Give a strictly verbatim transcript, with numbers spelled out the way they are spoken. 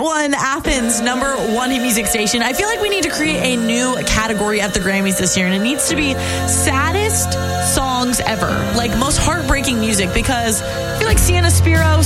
one, Athens, number one hit music station. I feel like we need to create a new category at the Grammys this year, and it needs to be saddest songs ever, like most heartbreaking music, because I feel like Sienna Spiro,